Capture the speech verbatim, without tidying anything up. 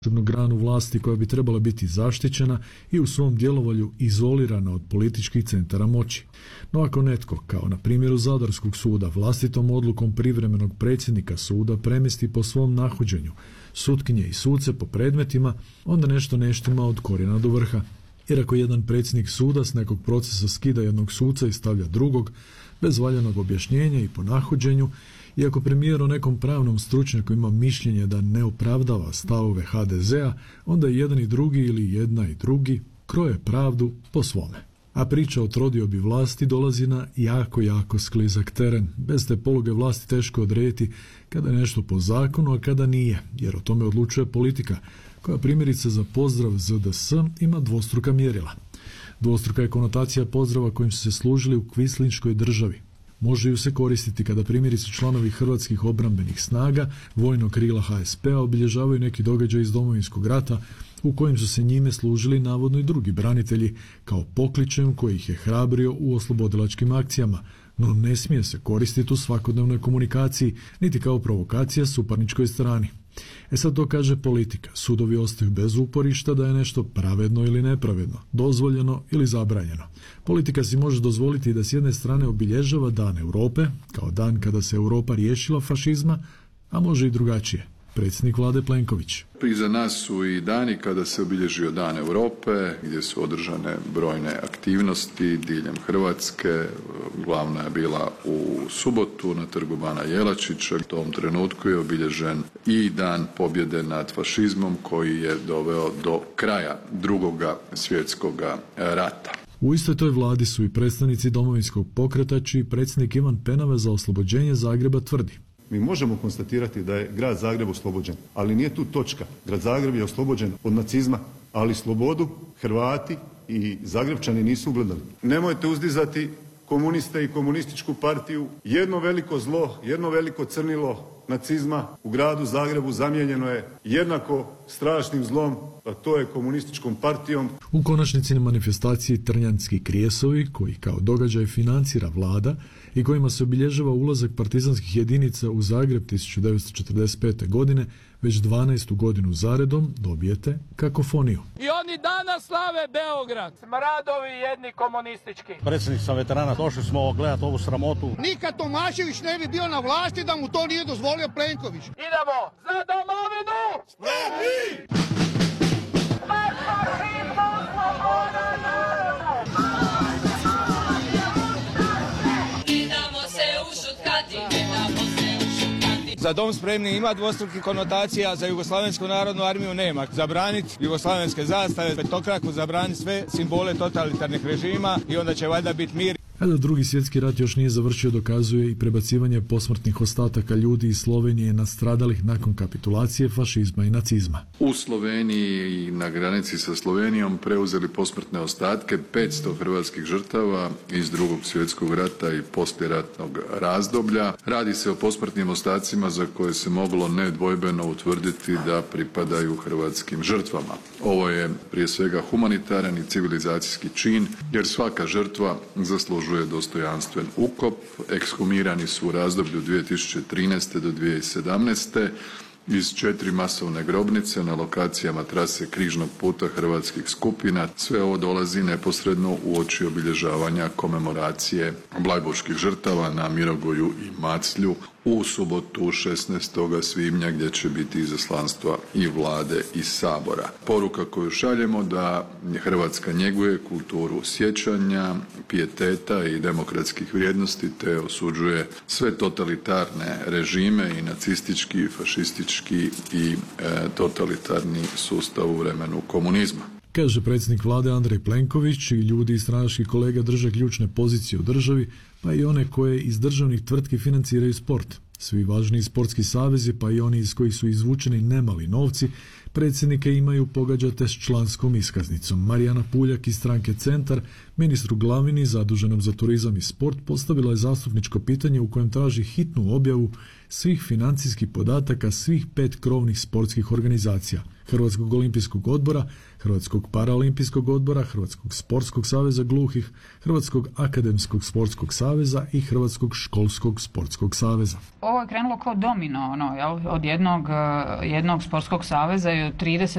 granu vlasti koja bi trebala biti zaštićena i u svom djelovanju izolirana od političkih centara moći. No ako netko, kao na primjeru Zadarskog suda, vlastitom odlukom privremenog predsjednika suda premjesti po svom nahođenju sutkinje i suce po predmetima, onda nešto ne štima od korijena do vrha. Jer ako jedan predsjednik suda s nekog procesa skida jednog suca i stavlja drugog, bez valjanog objašnjenja i po nahođenju, i ako premijer o nekom pravnom stručnjaku ima mišljenje da ne opravdava stavove ha de zea, onda i jedan i drugi ili jedna i drugi kroje pravdu po svome. A priča o trodiobi vlasti dolazi na jako, jako sklizak teren. Bez te poluge vlasti teško odrediti kada je nešto po zakonu, a kada nije, jer o tome odlučuje politika, koja primjerice za pozdrav zet de es ima dvostruka mjerila. Dvostruka je konotacija pozdrava kojim su se služili u kvislinškoj državi. Može ju se koristiti kada primjerice članovi hrvatskih obrambenih snaga, vojnog krila ha es pe a obilježavaju neki događaj iz Domovinskog rata u kojem su se njime služili navodno i drugi branitelji kao pokličem koji ih je hrabrio u oslobodilačkim akcijama, no ne smije se koristiti u svakodnevnoj komunikaciji niti kao provokacija suparničkoj strani. E sad to kaže politika. Sudovi ostaju bez uporišta da je nešto pravedno ili nepravedno, dozvoljeno ili zabranjeno. Politika si može dozvoliti da s jedne strane obilježava Dan Europe, kao dan kada se Europa riješila fašizma, a može i drugačije. Predsjednik vlade Plenković. Iza nas su i dani kada se obilježio Dan Europe, gdje su održane brojne aktivnosti diljem Hrvatske. Glavna je bila u subotu na trgu Bana Jelačića. U tom trenutku je obilježen i Dan pobjede nad fašizmom koji je doveo do kraja drugoga svjetskoga rata. U istoj toj vladi su i predstavnici Domovinskog pokreta, čiji predsjednik Ivan Penava za oslobođenje Zagreba tvrdi: mi možemo konstatirati da je grad Zagreb oslobođen, ali nije tu točka. Grad Zagreb je oslobođen od nacizma, ali slobodu Hrvati i Zagrebčani nisu ugledali. Nemojte uzdizati komuniste i komunističku partiju. Jedno veliko zlo, jedno veliko crnilo nacizma u gradu Zagrebu zamijenjeno je jednako strašnim zlom, a to je komunističkom partijom. U konačnici na manifestaciji Trnjanski krijesovi, koji kao događaj financira vlada i kojima se obilježava ulazak partizanskih jedinica u Zagreb tisuću devetsto četrdeset pete. godine, već dvanaestu godinu zaredom dobijete kakofoniju. I oni danas slave Beograd. Smradovi jedni komunistički. Predsjednik sam veterana, došli smo gledati ovu sramotu. Nikad Tomašević ne bi bio na vlasti da mu to nije dozvolio Plenković. Idemo za domovinu! Spremni! Idemo se ušutkati, idemo se ušutkati. Za dom spremni ima dvostrukih konotacija, za Jugoslavensku narodnu armiju nema. Zabraniti jugoslavenske zastave, petokraku, zabraniti sve simbole totalitarnih režima i onda će valjda biti mir. A da drugi svjetski rat još nije završio dokazuje i prebacivanje posmrtnih ostataka ljudi iz Slovenije nastradalih nakon kapitulacije fašizma i nacizma. U Sloveniji i na granici sa Slovenijom preuzeli posmrtne ostatke petsto hrvatskih žrtava iz drugog svjetskog rata i poslijeratnog razdoblja. Radi se o posmrtnim ostacima za koje se moglo nedvojbeno utvrditi da pripadaju hrvatskim žrtvama. Ovo je prije svega humanitaran i civilizacijski čin, jer svaka žrtva zaslužuje je dostojanstven ukop. Ekshumirani su u razdoblju dvije tisuće trinaeste do dvije tisuće sedamnaeste. iz četiri masovne grobnice na lokacijama trase Križnog puta hrvatskih skupina. Sve ovo dolazi neposredno uoči obilježavanja komemoracije blajburških žrtava na Mirogoju i Maclju u subotu šesnaestog svibnja gdje će biti izaslanstva i vlade i sabora. Poruka koju šaljemo da Hrvatska njeguje kulturu sjećanja, pijeteta i demokratskih vrijednosti te osuđuje sve totalitarne režime i nacistički, i fašistički i e, totalitarni sustav u vremenu komunizma. Kaže predsjednik vlade Andrej Plenković, i ljudi iz stranačkih kolega drže ključne pozicije u državi, pa i one koje iz državnih tvrtki financiraju sport. Svi važniji sportski savezi, pa i oni iz kojih su izvučeni nemali novci, predsjednike imaju pogađate s članskom iskaznicom. Marijana Puljak iz stranke Centar ministru Glavini zaduženom za turizam i sport postavila je zastupničko pitanje u kojem traži hitnu objavu svih financijskih podataka svih pet krovnih sportskih organizacija: Hrvatskog olimpijskog odbora, Hrvatskog paraolimpijskog odbora, Hrvatskog sportskog saveza gluhih, Hrvatskog akademskog sportskog saveza i Hrvatskog školskog sportskog saveza. Ovo je krenulo kao domino, ono, jel? Od jednog, jednog sportskog saveza i od trideset